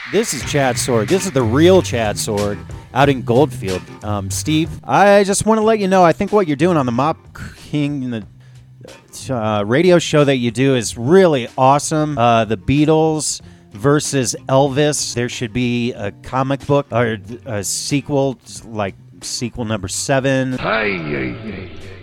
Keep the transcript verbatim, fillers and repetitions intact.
This is Chad Sword. This is the real Chad Sword out in Goldfield. Um, Steve, I just want to let you know, I think what you're doing on the Mop King the uh, radio show that you do is really awesome. Uh, the Beatles versus Elvis. There should be a comic book or a sequel, like sequel number seven. Hey, hey, hey.